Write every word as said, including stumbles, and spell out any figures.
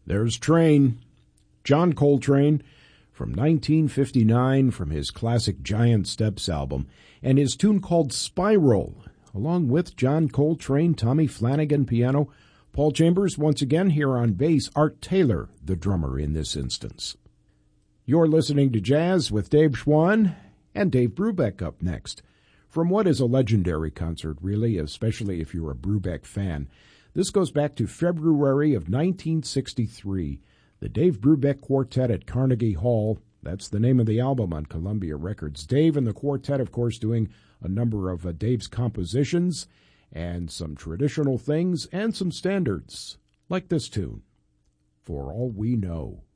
There's Train, John Coltrane, from nineteen fifty-nine, from his classic Giant Steps album, and his tune called Spiral, along with John Coltrane, Tommy Flanagan piano, Paul Chambers once again here on bass, Art Taylor, the drummer in this instance. You're listening to Jazz with Dave Schwann, and Dave Brubeck up next. From what is a legendary concert, really, especially if you're a Brubeck fan. This goes back to February of nineteen sixty-three. The Dave Brubeck Quartet at Carnegie Hall. That's the name of the album on Columbia Records. Dave and the quartet, of course, doing a number of uh, Dave's compositions and some traditional things and some standards, like this tune, For All We Know.